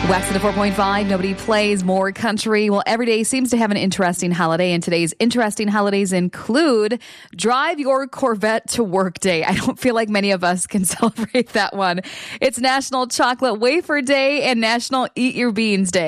Wax at a 4.5. Nobody plays more country. Well, every day seems to have an interesting holiday, and today's interesting holidays include Drive Your Corvette to Work Day. I don't feel like many of us can celebrate that one. It's National Chocolate Wafer Day and National Eat Your Beans Day.